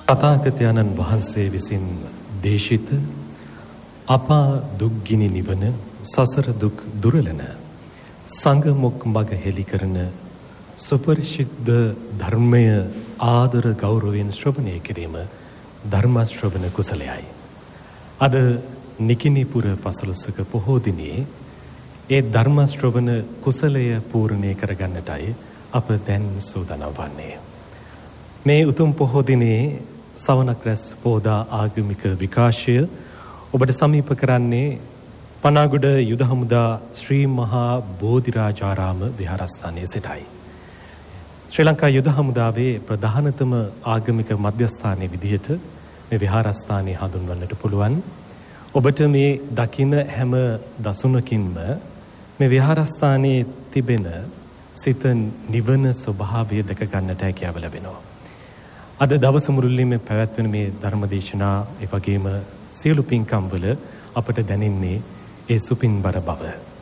තථාගතයන්න් වහන්සේ විසින් දේශිත අපා දුක්ගිනි නිවන සසර දුක් දුරලන සංගමුක් මග හෙළි කරන සුපරිශුද්ධ ධර්මය ආදර ගෞරවයෙන් ශ්‍රවණය කිරීම ධර්ම ශ්‍රවණ කුසලයයි. අද නිකිනිපුර පසළොස්වක පොහෝ දිනේ ඒ ධර්ම ශ්‍රවණ කුසලය පූර්ණේ කරගන්නටයි අප දැන් සූදානම් වන්නේ. මේ උතුම් පොහෝ දිනේ සවනක් රැස් පෝදා ආගමික විකාශය ඔබට සමීප කරන්නේ පනාගොඩ යුද හමුදා ශ්‍රී මහා බෝධිරාජාරාම විහාරස්ථානයේ සිටයි. ශ්‍රී ලංකා යුද හමුදාවේ ප්‍රධානතම ආගමික මධ්‍යස්ථානයේ විදිහට මේ විහාරස්ථානය හඳුන්වන්නට පුළුවන්. ඔබට මේ දකින හැම දසුනකින්ම මේ විහාරස්ථානයේ තිබෙන සිත නිවන ස්වභාවය දැක ගන්නට හැකියාව ලැබෙනවා. අද දවස මුළුල්ලේ මේ පැවැත්වෙන මේ ධර්මදේශනා ඒ වගේම සියලු පින්කම් වල අපට දැනෙන්නේ ඒ සුපින්බර බව.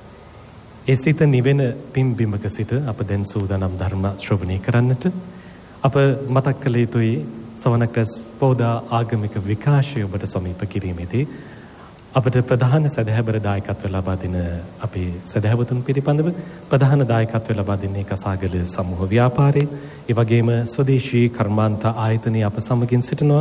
ඒ සිත නිවෙන පින්බිමක සිට අප දැන් සූදානම් ධර්ම ශ්‍රවණය කරන්නට අප මතක් කළ යුතුයි සවනක් රැස් පෝදා ආගමික විකාශය ඔබට සමීප කිරීමේදී අපට ප්‍රධාන සදහැබර දායකත්ව ලබා දෙන අපේ සදහැවතුන් පිළිබඳව ප්‍රධාන දායකත්ව ලබා දෙන්නේ කසාගල සමූහ ව්‍යාපාරයේ ඒ වගේම ස්වදේශී කර්මාන්ත ආයතනයේ අප සමගින් සිටිනවා.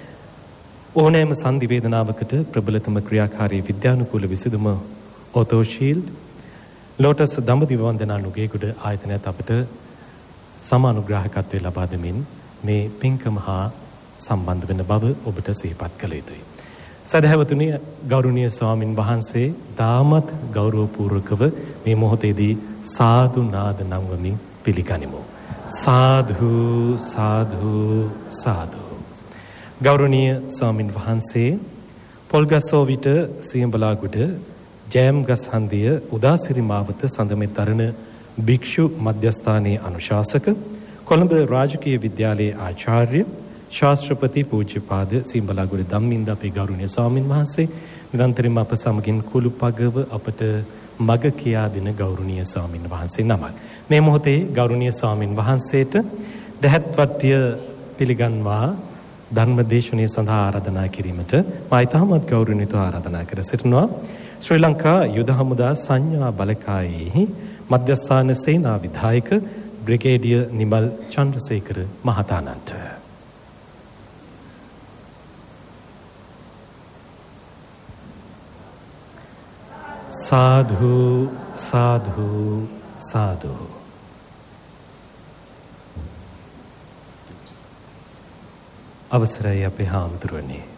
ඕනෑම සංදිවේදනාවකට ප්‍රබලතම ක්‍රියාකාරී විද්‍යානුකූල විසඳුම ඔතෝ ෂීල්ඩ් ලෝටස් දඹදිව වන්දනා නුගේගොඩ ආයතනයත් අපට සමානුග්‍රාහකත්වය ලබා දෙමින් මේ පින්කම හා සම්බන්ධ වෙන බව ඔබට සිහිපත් කළ යුතුයි. සදහැවතුනි, ගෞරවනීය ස්වාමින් වහන්සේ දාමත් ගෞරවපූර්වකව මේ මොහොතේදී සාදු නාද නම්වමින් පිළිගනිමු. සාදු සාදු සාදු. ගෞරවනීය ස්වාමින් වහන්සේ පොල්ගස්සෝවිට සියඹලාගොඩ ජෑම්ගස් හන්දිය උදාසිරි මාවත සඳමෙත් දරණ භික්ෂු මධ්‍යස්ථානයේ අනුශාසක කොළඹ රාජකීය විද්‍යාලයේ ආචාර්ය ශාස්ත්‍රපති පූජ්‍යපාද සියඹලාගොඩ ධම්මින්ද අපේ ගෞරවනීය ස්වාමින් වහන්සේ නිරන්තරයෙන්ම අප සමගින් කුළුපගව අපට මග කියා දෙන ගෞරවනීය ස්වාමින් වහන්සේ නමක්. මේ මොහොතේ ගෞරවනීය ස්වාමින් වහන්සේට දැහැත් වට්ටිය පිළිගන්වා ධර්මදේශනය සඳහා ආරාධනා කිරීමට මා ඉතාමත් ගෞරවණීයව ආරාධනා කර සිටිනවා. ශ්‍රී ලංකා යුද හමුදා සංඥා බලකායෙහි මධ්‍යස්ථාන සේනා විධායක බ්‍රිගේඩියර් නිමල් චන්ද්‍රසේකර මහතාණන්ට. සාදු සාදු සාදු. අවසරයි අපේ හාමුදුරනේ.